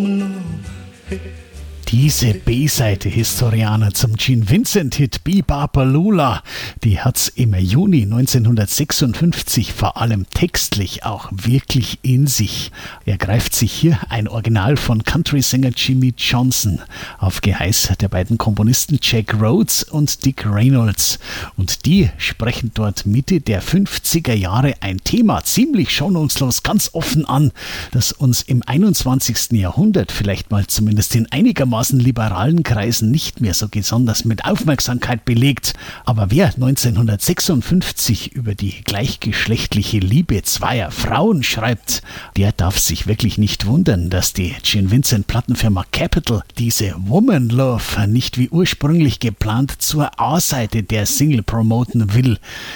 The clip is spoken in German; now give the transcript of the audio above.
Diese B-Seite Historianer zum Gene Vincent-Hit Be-Bop-A-Lula, die hat's im Juni 1956 vor allem textlich auch wirklich in sich. Er greift sich hier ein Original von Country-Sänger Jimmy Johnson auf Geheiß der beiden Komponisten Jack Rhodes und Dick Reynolds. Und die sprechen dort Mitte der 50er Jahre ein Thema ziemlich schonungslos ganz offen an, das uns im 21. Jahrhundert vielleicht mal zumindest in einigermaßen liberalen Kreisen nicht mehr so besonders mit Aufmerksamkeit belegt. Aber wer 1956 über die gleichgeschlechtliche Liebe zweier Frauen schreibt, der darf sich wirklich nicht wundern, dass die Gene Vincent Plattenfirma Capitol diese Woman Love nicht wie ursprünglich geplant zur A-Seite der Single promoten will.